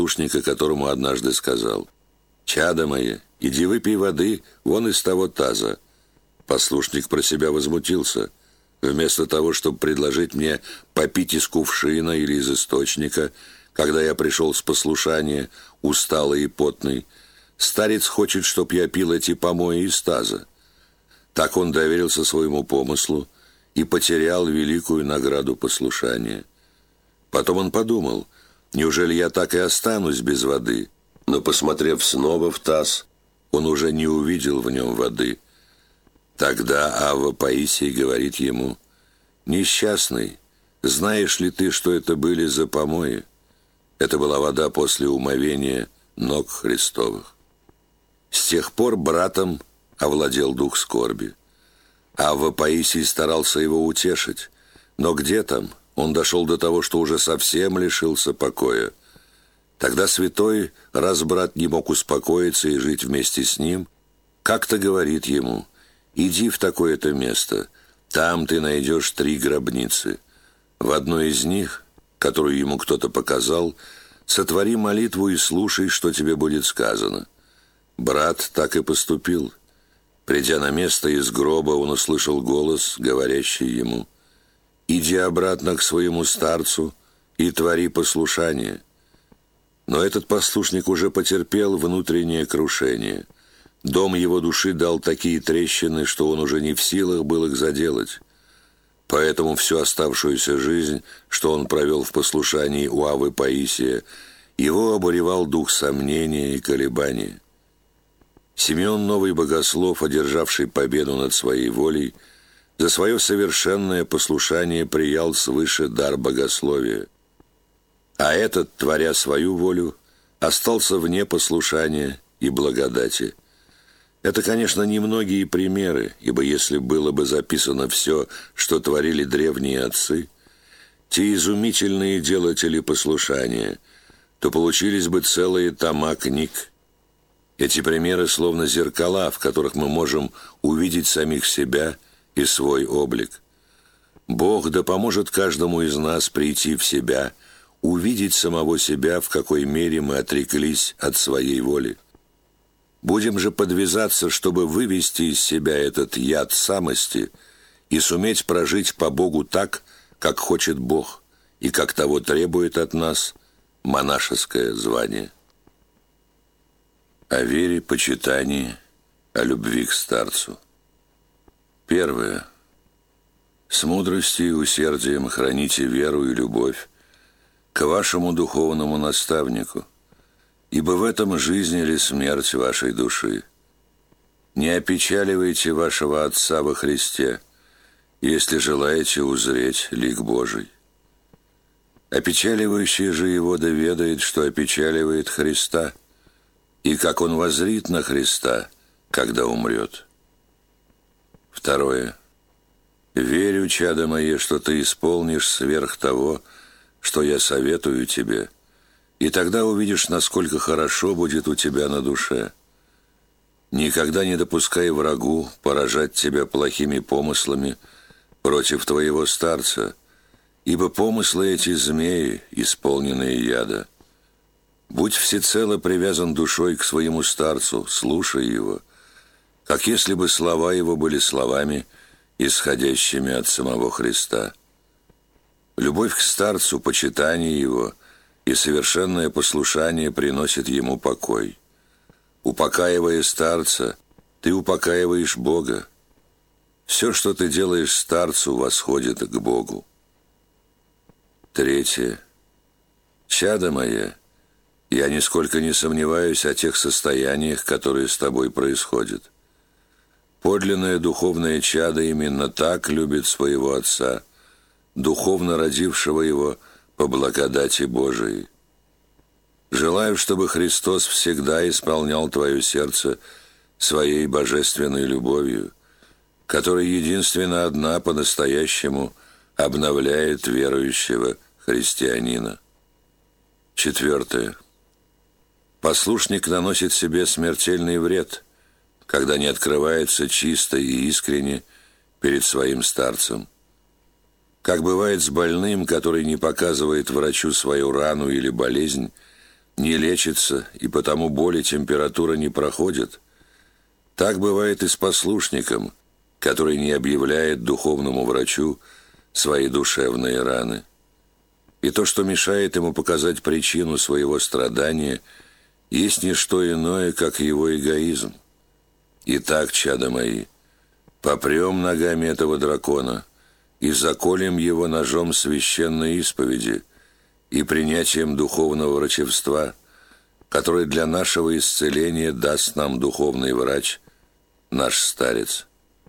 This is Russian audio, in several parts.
послушника, которому однажды сказал: «Чадо мое, иди выпей воды вон из того таза». Послушник про себя возмутился. Вместо того, чтобы предложить мне попить из кувшина или из источника, когда я пришел с послушания, усталый и потный, старец хочет, чтоб я пил эти помои из таза. Так он доверился своему помыслу и потерял великую награду послушания. Потом он подумал: неужели я так и останусь без воды? Но, посмотрев снова в таз, он уже не увидел в нем воды. Тогда Авва Паисий говорит ему: «Несчастный, знаешь ли ты, что это были за помои?» Это была вода после умовения ног Христовых. С тех пор братом овладел дух скорби. Авва Паисий старался его утешить, но где там? Он дошел до того, что уже совсем лишился покоя. Тогда святой, раз брат не мог успокоиться и жить вместе с ним, как-то говорит ему: «Иди в такое-то место, там ты найдешь 3 гробницы. В одной из них, которую ему кто-то показал, сотвори молитву и слушай, что тебе будет сказано». Брат так и поступил. Придя на место из гроба, он услышал голос, говорящий ему: «Иди обратно к своему старцу и твори послушание». Но этот послушник уже потерпел внутреннее крушение. Дом его души дал такие трещины, что он уже не в силах был их заделать. Поэтому всю оставшуюся жизнь, что он провел в послушании у Аввы Паисия, его обуревал дух сомнения и колебания. Симеон Новый Богослов, одержавший победу над своей волей, за свое совершенное послушание приял свыше дар богословия. А этот, творя свою волю, остался вне послушания и благодати. Это, конечно, немногие примеры, ибо если было бы записано все, что творили древние отцы, те изумительные делатели послушания, то получились бы целые тома книг. Эти примеры словно зеркала, в которых мы можем увидеть самих себя и свой облик. Бог да поможет каждому из нас прийти в себя, увидеть самого себя, в какой мере мы отреклись от своей воли. Будем же подвязаться, чтобы вывести из себя этот яд самости и суметь прожить по Богу так, как хочет Бог и как того требует от нас монашеское звание. О вере, почитании, о любви к старцу. Первое. С мудростью и усердием храните веру и любовь к вашему духовному наставнику, ибо в этом жизнь или смерть вашей души. Не опечаливайте вашего Отца во Христе, если желаете узреть лик Божий. Опечаливающий же его да ведает, что опечаливает Христа, и как он воззрит на Христа, когда умрет. Второе. Верю, чадо мое, что ты исполнишь сверх того, что я советую тебе, и тогда увидишь, насколько хорошо будет у тебя на душе. Никогда не допускай врагу поражать тебя плохими помыслами против твоего старца, ибо помыслы эти змеи, исполненные яда. Будь всецело привязан душой к своему старцу, слушай его, как если бы слова его были словами, исходящими от самого Христа. Любовь к старцу, почитание его и совершенное послушание приносит ему покой. Упокаивая старца, ты упокаиваешь Бога. Все, что ты делаешь старцу, восходит к Богу. Третье. Чадо мое, я нисколько не сомневаюсь о тех состояниях, которые с тобой происходят. Подлинное духовное чадо именно так любит своего Отца, духовно родившего его по благодати Божией. Желаю, чтобы Христос всегда исполнял твое сердце своей божественной любовью, которая единственно одна по-настоящему обновляет верующего христианина. Четвертое. Послушник наносит себе смертельный вред, когда не открывается чисто и искренне перед своим старцем. Как бывает с больным, который не показывает врачу свою рану или болезнь, не лечится, и потому боль и температура не проходят. Так бывает и с послушником, который не объявляет духовному врачу свои душевные раны. И то, что мешает ему показать причину своего страдания, есть не что иное, как его эгоизм. Итак, чада мои, попрем ногами этого дракона и заколем его ножом священной исповеди и принятием духовного врачевства, который для нашего исцеления даст нам духовный врач, наш старец.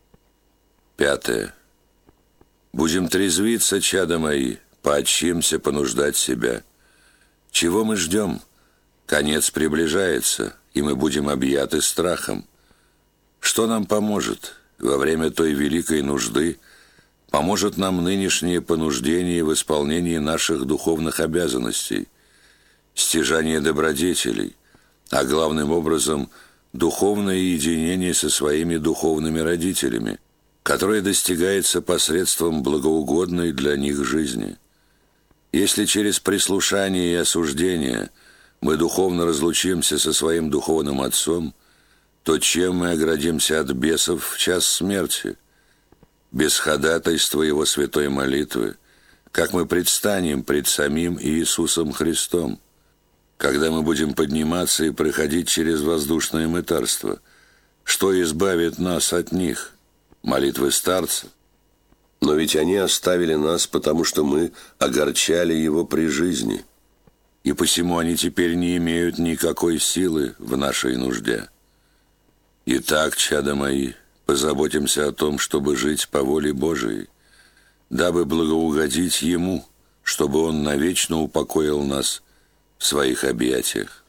5. Будем трезвиться, чада мои, поотчимся понуждать себя. Чего мы ждем? Конец приближается, и мы будем объяты страхом. Что нам поможет? Во время той великой нужды поможет нам нынешнее понуждение в исполнении наших духовных обязанностей, стяжание добродетелей, а главным образом духовное единение со своими духовными родителями, которое достигается посредством благоугодной для них жизни. Если через прислушание и осуждение мы духовно разлучимся со своим духовным отцом, то чем мы оградимся от бесов в час смерти? Без ходатайства его святой молитвы, как мы предстанем пред самим Иисусом Христом, когда мы будем подниматься и проходить через воздушное мытарство? Что избавит нас от них? Молитвы старца? Но ведь они оставили нас, потому что мы огорчали его при жизни, и посему они теперь не имеют никакой силы в нашей нужде. Итак, чада мои, позаботимся о том, чтобы жить по воле Божией, дабы благоугодить Ему, чтобы Он навечно упокоил нас в своих объятиях.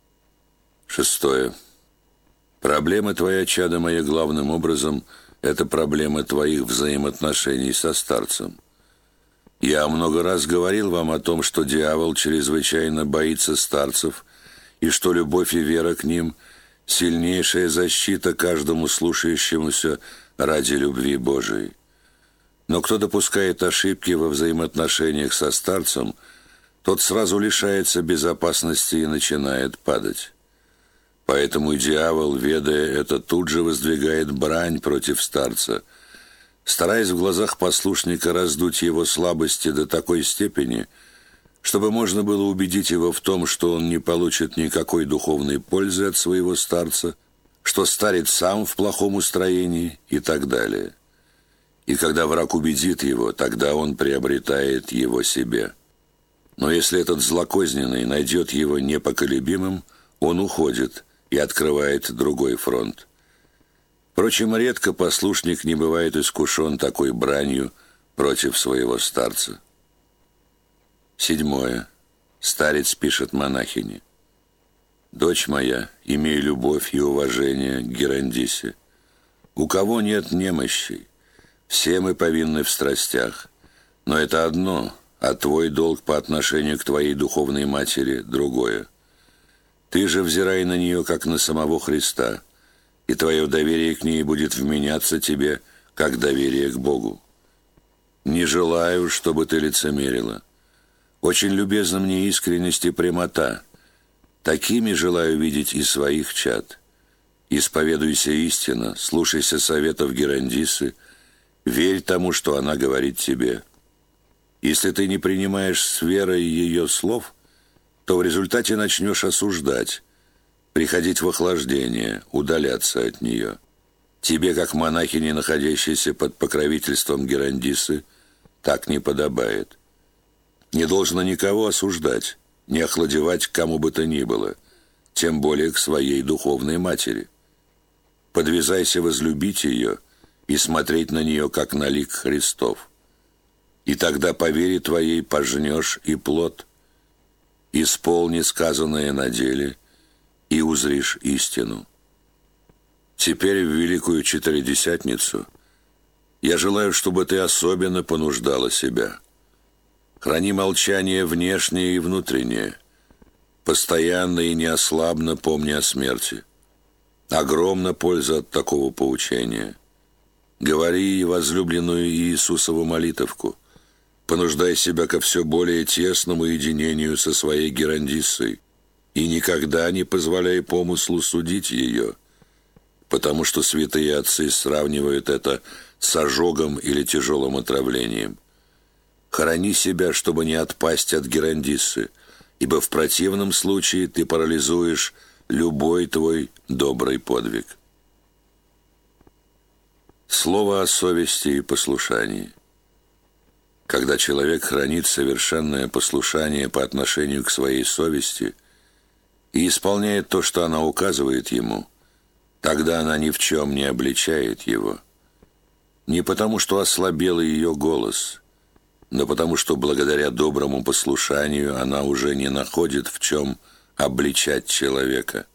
6. Проблема твоя, чада моя, главным образом – это проблема твоих взаимоотношений со старцем. Я много раз говорил вам о том, что дьявол чрезвычайно боится старцев, и что любовь и вера к ним – сильнейшая защита каждому слушающемуся ради любви Божией. Но кто допускает ошибки во взаимоотношениях со старцем, тот сразу лишается безопасности и начинает падать. Поэтому дьявол, ведая это, тут же воздвигает брань против старца, стараясь в глазах послушника раздуть его слабости до такой степени, чтобы можно было убедить его в том, что он не получит никакой духовной пользы от своего старца, что старец сам в плохом устроении и так далее. И когда враг убедит его, тогда он приобретает его себе. Но если этот злокозненный найдет его непоколебимым, он уходит и открывает другой фронт. Впрочем, редко послушник не бывает искушен такой бранью против своего старца. 7. Старец пишет монахине: «Дочь моя, имей любовь и уважение к Герандисе. У кого нет немощей? Все мы повинны в страстях. Но это одно, а твой долг по отношению к твоей духовной матери другое. Ты же взирай на нее, как на самого Христа, и твое доверие к ней будет вменяться тебе, как доверие к Богу. Не желаю, чтобы ты лицемерила. Очень любезна мне искренность и прямота. Такими желаю видеть и своих чад. Исповедуйся истинно, слушайся советов Герандисы, верь тому, что она говорит тебе. Если ты не принимаешь с верой ее слов, то в результате начнешь осуждать, приходить в охлаждение, удаляться от нее. Тебе, как монахине, находящейся под покровительством Герандисы, так не подобает. Не должно никого осуждать, не охладевать к кому бы то ни было, тем более к своей духовной матери. Подвязайся возлюбить ее и смотреть на нее, как на лик Христов. И тогда по вере твоей пожнешь и плод. Исполни сказанное на деле и узришь истину. Теперь в Великую Четыредесятницу я желаю, чтобы ты особенно понуждала себя. Храни молчание внешнее и внутреннее. Постоянно и неослабно помни о смерти. Огромна польза от такого поучения. Говори возлюбленную Иисусову молитовку. Понуждай себя ко все более тесному единению со своей Герандиссой. и никогда не позволяй помыслу судить ее, потому что святые отцы сравнивают это с ожогом или тяжелым отравлением. Храни себя, чтобы не отпасть от Герандиссы, ибо в противном случае ты парализуешь любой твой добрый подвиг. Слово о совести и послушании. Когда человек хранит совершенное послушание по отношению к своей совести и исполняет то, что она указывает ему, тогда она ни в чем не обличает его. Не потому, что ослабел ее голос, но потому, что благодаря доброму послушанию она уже не находит в чем обличать человека.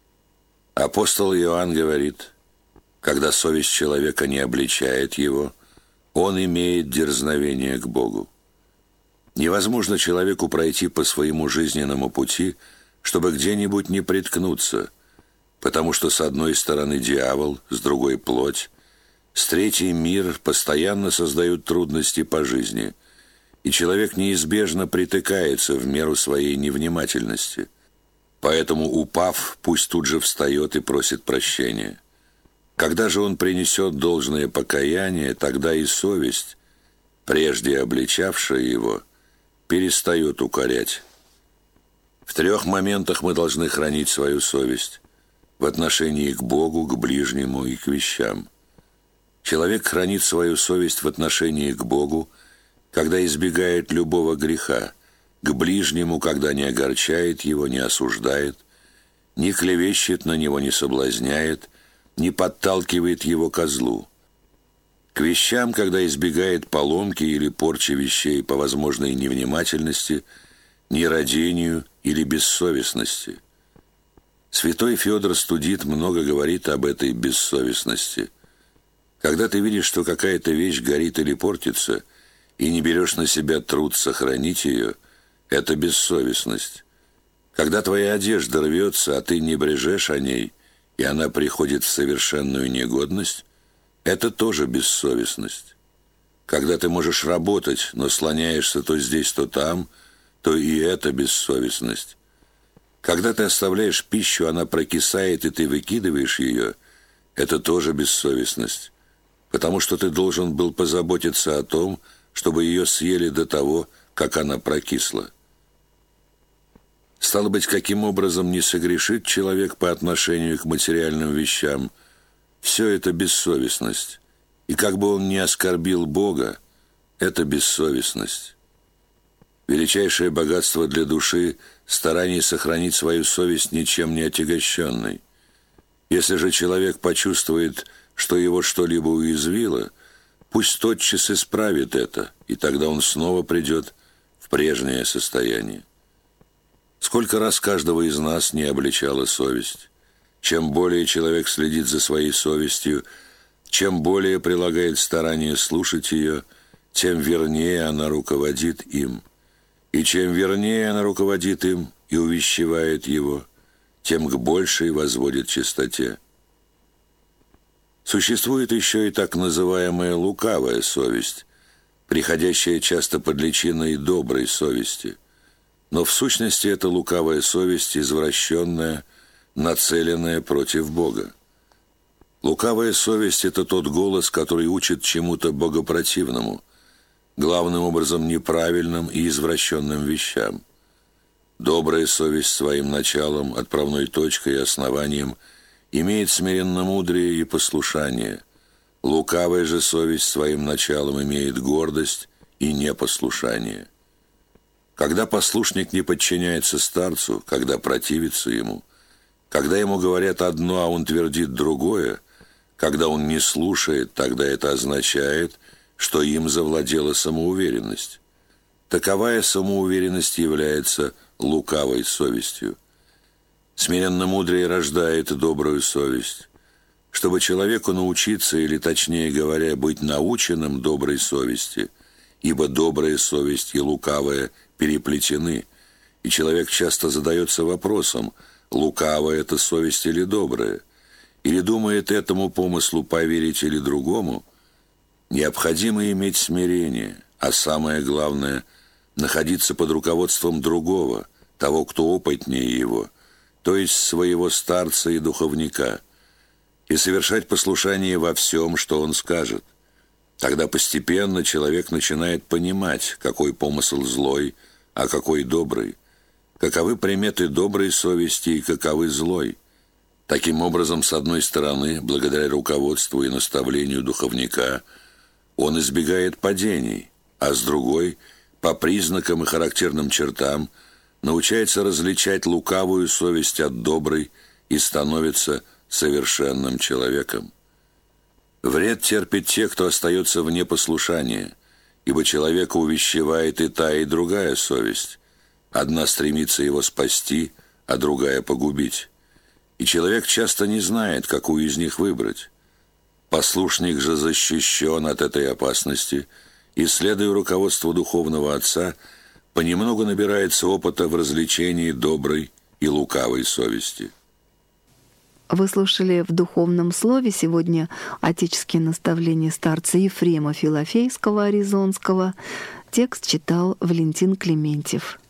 Апостол Иоанн говорит: когда совесть человека не обличает его, он имеет дерзновение к Богу. Невозможно человеку пройти по своему жизненному пути, чтобы где-нибудь не приткнуться, потому что с одной стороны дьявол, с другой плоть, с третьей мир постоянно создают трудности по жизни, и человек неизбежно притыкается в меру своей невнимательности. Поэтому, упав, пусть тут же встает и просит прощения. Когда же он принесет должное покаяние, тогда и совесть, прежде обличавшая его, перестает укорять. В 3 моментах мы должны хранить свою совесть: в отношении к Богу, к ближнему и к вещам. Человек хранит свою совесть в отношении к Богу, когда избегает любого греха, к ближнему, когда не огорчает его, не осуждает, не клевещет на него, не соблазняет, не подталкивает его ко злу. К вещам, когда избегает поломки или порчи вещей по возможной невнимательности, нерадению или бессовестности. Святой Федор Студит много говорит об этой бессовестности. Когда ты видишь, что какая-то вещь горит или портится, и не берешь на себя труд сохранить ее, это бессовестность. Когда твоя одежда рвется, а ты не брежешь о ней, и она приходит в совершенную негодность, это тоже бессовестность. Когда ты можешь работать, но слоняешься то здесь, то там, то и это бессовестность. Когда ты оставляешь пищу, она прокисает, и ты выкидываешь ее, это тоже бессовестность, потому что ты должен был позаботиться о том, чтобы ее съели до того, как она прокисла. Стало быть, каким образом не согрешит человек по отношению к материальным вещам, все это бессовестность. И как бы он ни оскорбил Бога, это бессовестность. Величайшее богатство для души – старание сохранить свою совесть ничем не отягощенной. Если же человек почувствует, что его что-либо уязвило, пусть тотчас исправит это, и тогда он снова придет в прежнее состояние. Сколько раз каждого из нас не обличала совесть. Чем более человек следит за своей совестью, чем более прилагает старание слушать ее, тем вернее она руководит им. И чем вернее она руководит им и увещевает его, тем к большей возводит чистоте. Существует еще и так называемая лукавая совесть, приходящая часто под личиной доброй совести. Но в сущности это лукавая совесть, извращенная, нацеленная против Бога. Лукавая совесть – это тот голос, который учит чему-то богопротивному, главным образом неправильным и извращенным вещам. Добрая совесть своим началом, отправной точкой и основанием имеет смиренномудрие и послушание. Лукавая же совесть своим началом имеет гордость и непослушание. Когда послушник не подчиняется старцу, когда противится ему, когда ему говорят одно, а он твердит другое, когда он не слушает, тогда это означает, что им завладела самоуверенность. Таковая самоуверенность является лукавой совестью. Смиренномудрие рождает добрую совесть. Чтобы человеку научиться, или точнее говоря, быть наученным доброй совести, ибо добрая совесть и лукавая переплетены, и человек часто задается вопросом, лукавая это совесть или добрая, или думает этому помыслу поверить или другому. Необходимо иметь смирение, а самое главное – находиться под руководством другого, того, кто опытнее его, то есть своего старца и духовника, и совершать послушание во всем, что он скажет. Тогда постепенно человек начинает понимать, какой помысл злой, а какой добрый, каковы приметы доброй совести и каковы злой. Таким образом, с одной стороны, благодаря руководству и наставлению духовника, он избегает падений, а с другой, по признакам и характерным чертам, научается различать лукавую совесть от доброй и становится совершенным человеком. Вред терпит те, кто остается вне послушания, ибо человека увещевает и та, и другая совесть. Одна стремится его спасти, а другая погубить. И человек часто не знает, какую из них выбрать. Послушник же защищен от этой опасности и, следуя руководству духовного отца, понемногу набирается опыта в различении доброй и лукавой совести. Вы слушали в духовном слове сегодня отеческие наставления старца Ефрема Филофейского Аризонского. Текст читал Валентин Клементьев.